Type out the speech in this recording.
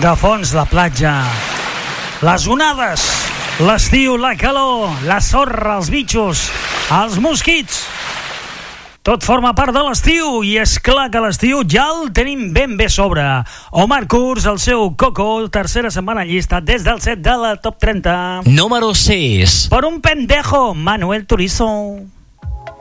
esgafons, la platja, les onades, l'estiu, la calor, la sorra, els bitxos, els mosquits. Tot forma part de l'estiu i és clar que l'estiu ja el tenim ben bé sobre. Omar Kurz, el seu Coco, tercera setmana llista des del 7 de la Top 30. Número 6. Por un pendejo, Manuel Turizo.